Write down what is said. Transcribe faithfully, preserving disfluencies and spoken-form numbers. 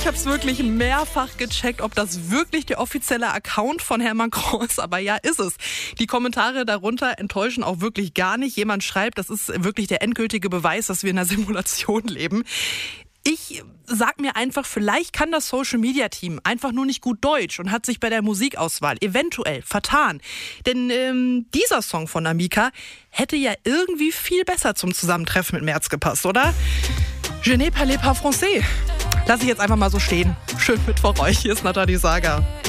ich habe es wirklich mehrfach gecheckt, ob das wirklich der offizielle Account von Herrn Macron ist. Aber ja, ist es. Die Kommentare darunter enttäuschen auch wirklich gar nicht. Jemand schreibt, das ist wirklich der endgültige Beweis, dass wir in einer Simulation leben. Ich sag mir einfach, vielleicht kann das Social-Media-Team einfach nur nicht gut Deutsch und hat sich bei der Musikauswahl eventuell vertan. Denn ähm, dieser Song von Amika hätte ja irgendwie viel besser zum Zusammentreffen mit Merz gepasst, oder? Je ne parle pas français. Lass ich jetzt einfach mal so stehen. Schönen Mittwoch euch. Hier ist Nathalie Sager.